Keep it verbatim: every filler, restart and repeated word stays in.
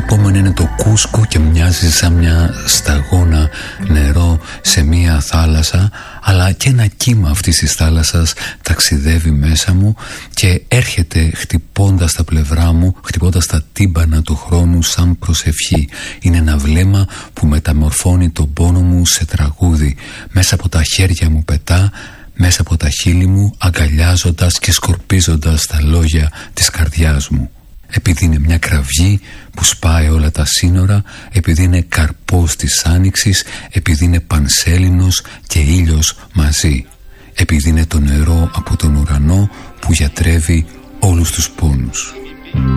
επόμενο είναι το Κούσκο και μοιάζει σαν μια σταγόνα νερό σε μια θάλασσα, αλλά και ένα κύμα αυτής της θάλασσας ταξιδεύει μέσα μου και έρχεται χτυπώντας τα πλευρά μου, χτυπώντας τα τύμπανα του χρόνου σαν προσευχή. Είναι ένα βλέμμα που μεταμορφώνει τον πόνο μου σε τραγούδι. Μέσα από τα χέρια μου πετά, μέσα από τα χείλη μου, αγκαλιάζοντας και σκορπίζοντας τα λόγια της καρδιάς μου. Επειδή είναι μια κραυγή που σπάει όλα τα σύνορα, επειδή είναι καρπός της άνοιξης, επειδή είναι πανσέλινος και ήλιος μαζί, επειδή είναι το νερό από τον ουρανό που γιατρεύει όλους τους πόνους.